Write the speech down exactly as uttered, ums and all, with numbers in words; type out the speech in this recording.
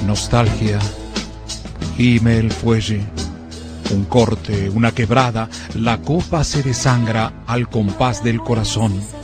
Nostalgia, gime el fuelle, un corte, una quebrada, la copa se desangra al compás del corazón.